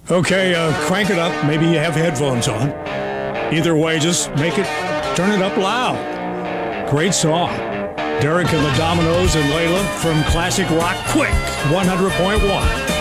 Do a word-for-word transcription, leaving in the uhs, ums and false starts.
Okay, uh, crank it up. Maybe you have headphones on. Either way, just make it, turn it up loud. Great song. Derek and the Dominoes and Layla from Classic Rock Quick, one hundred point one.